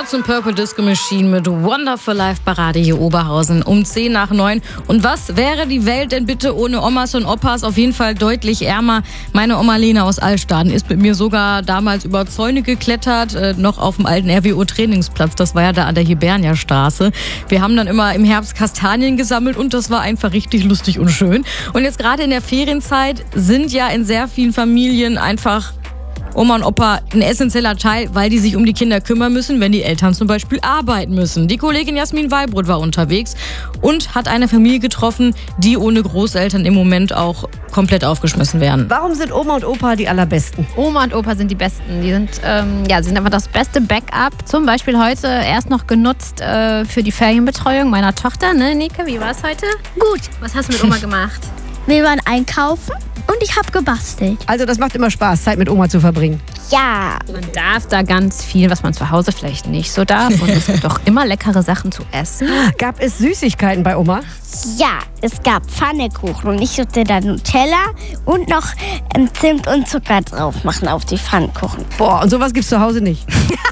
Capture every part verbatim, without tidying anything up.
Roots und Purple Disco Machine mit Wonderful Life bei Radio Oberhausen um zehn nach neun. Und was wäre die Welt denn bitte ohne Omas und Opas? Auf jeden Fall deutlich ärmer. Meine Oma Lena aus Allstaden ist mit mir sogar damals über Zäune geklettert, äh, noch auf dem alten R W O-Trainingsplatz. Das war ja da an der Hibernia-Straße. Wir haben dann immer im Herbst Kastanien gesammelt und das war einfach richtig lustig und schön. Und jetzt gerade in der Ferienzeit sind ja in sehr vielen Familien einfach Oma und Opa ein essentieller Teil, weil die sich um die Kinder kümmern müssen, wenn die Eltern zum Beispiel arbeiten müssen. Die Kollegin Jasmin Wallbrot war unterwegs und hat eine Familie getroffen, die ohne Großeltern im Moment auch komplett aufgeschmissen werden. Warum sind Oma und Opa die allerbesten? Oma und Opa sind die Besten. Die sind, ähm, ja, sind einfach das beste Backup. Zum Beispiel heute erst noch genutzt äh, für die Ferienbetreuung meiner Tochter. Ne, Nike, wie war es heute? Gut. Was hast du mit Oma gemacht? Wir waren einkaufen und ich habe gebastelt. Also das macht immer Spaß, Zeit mit Oma zu verbringen. Ja. Man darf da ganz viel, was man zu Hause vielleicht nicht so darf. Und es gibt auch immer leckere Sachen zu essen. Gab es Süßigkeiten bei Oma? Ja, es gab Pfannekuchen und ich durfte da Nutella und noch ähm, Zimt und Zucker drauf machen auf die Pfannkuchen. Boah, und sowas gibt's zu Hause nicht.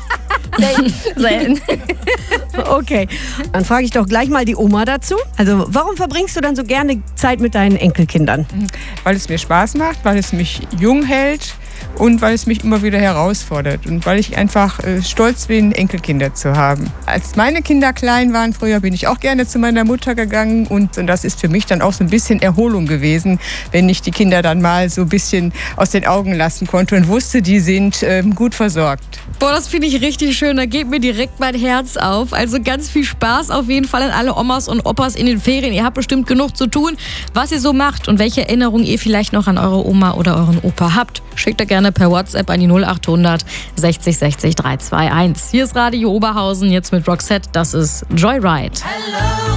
Selten. Okay, dann frage ich doch gleich mal die Oma dazu. Also warum verbringst du dann so gerne Zeit mit deinen Enkelkindern? Weil es mir Spaß macht, weil es mich jung hält und weil es mich immer wieder herausfordert und weil ich einfach äh, stolz bin, Enkelkinder zu haben. Als meine Kinder klein waren früher, bin ich auch gerne zu meiner Mutter gegangen und, und das ist für mich dann auch so ein bisschen Erholung gewesen, wenn ich die Kinder dann mal so ein bisschen aus den Augen lassen konnte und wusste, die sind äh, gut versorgt. Boah, das finde ich richtig schön. Da geht mir direkt mein Herz auf. Also ganz viel Spaß auf jeden Fall an alle Omas und Opas in den Ferien. Ihr habt bestimmt genug zu tun, was ihr so macht und welche Erinnerungen ihr vielleicht noch an eure Oma oder euren Opa habt. Schickt da gerne per WhatsApp an die null acht hundert sechzig sechzig drei zwei eins. Hier ist Radio Oberhausen, jetzt mit Roxette. Das ist Joyride. Hello.